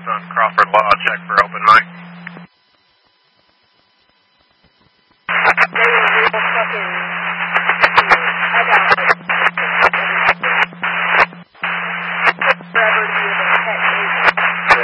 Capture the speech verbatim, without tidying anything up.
on Crawford Law, check for open mic. Negative, we'll fucking